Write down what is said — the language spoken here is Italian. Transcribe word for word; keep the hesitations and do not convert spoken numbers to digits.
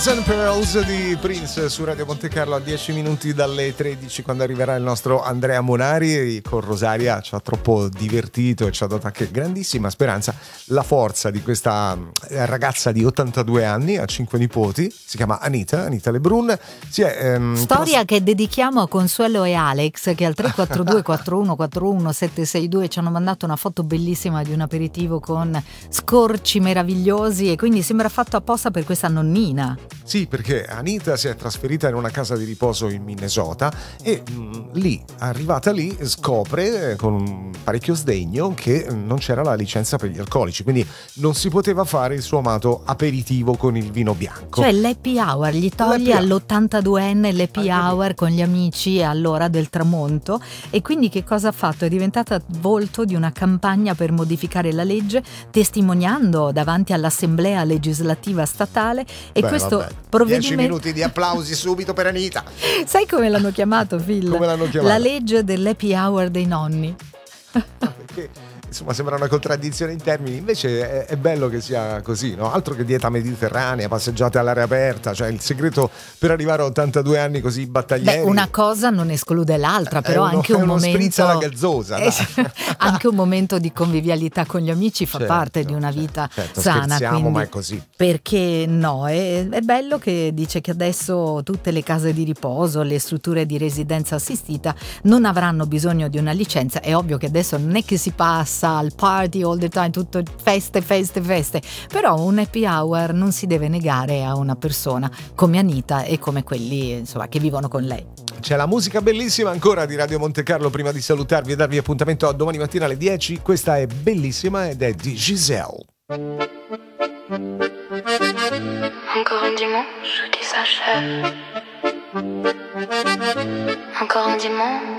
and Pearls di Prince su Radio Monte Carlo a dieci minuti dalle tredici, quando arriverà il nostro Andrea Monari con Rosaria. Ci ha troppo divertito e ci ha dato anche grandissima speranza la forza di questa ragazza di ottantadue anni, ha cinque nipoti, si chiama Anita, Anita Lebrun. Si è, ehm, storia tras- che dedichiamo a Consuelo e Alex, che al tre quattro due quattro uno quattro uno sette sei due ci hanno mandato una foto bellissima di un aperitivo con scorci meravigliosi, e quindi sembra fatto apposta per questa nonnina. Sì, perché Anita si è trasferita in una casa di riposo in Minnesota e mh, lì, arrivata lì, scopre eh, con un parecchio sdegno che non c'era la licenza per gli alcolici, quindi non si poteva fare il suo amato aperitivo con il vino bianco. Cioè l'happy hour, gli toglie all'ottantaduenne l'happy hour con gli amici all'ora del tramonto, e quindi che cosa ha fatto? È diventata volto di una campagna per modificare la legge, testimoniando davanti all'assemblea legislativa statale, e Beh, questo vabbè. provvedimento... dieci minuti di applausi subito per Anita. Sai come l'hanno chiamato, Phil? Come l'hanno chiamata? La legge dell'happy hour dei nonni. Ah, perché insomma sembra una contraddizione in termini, invece è, è bello che sia così, no? Altro che dieta mediterranea, passeggiate all'aria aperta, cioè il segreto per arrivare a ottantadue anni così battaglieri. Beh, una cosa non esclude l'altra, però uno, anche un momento alla gazzosa, eh, anche un momento di convivialità con gli amici fa certo, parte di una certo, vita certo, sana, scherziamo, quindi, ma è così. perché no? È, è bello che dice che adesso tutte le case di riposo, le strutture di residenza assistita non avranno bisogno di una licenza. È ovvio che adesso non è che si passa al party all the time, tutto feste, feste, feste, però un happy hour non si deve negare a una persona come Anita e come quelli, insomma, che vivono con lei. C'è la musica bellissima ancora di Radio Monte Carlo. Prima di salutarvi e darvi appuntamento a domani mattina alle dieci, questa è bellissima ed è di Giselle. Encore un dimanche qui s'achève. Encore un dimanche